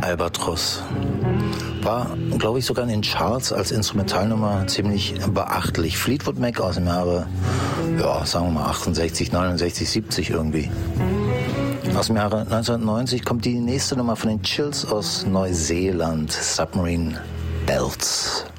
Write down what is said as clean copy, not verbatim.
Albatros. War, glaube ich, sogar in den Charts als Instrumentalnummer ziemlich beachtlich. Fleetwood Mac aus dem Jahre, ja, sagen wir mal 68, 69, 70 irgendwie. Aus dem Jahre 1990 kommt die nächste Nummer von den Chills aus Neuseeland, Submarine Belts.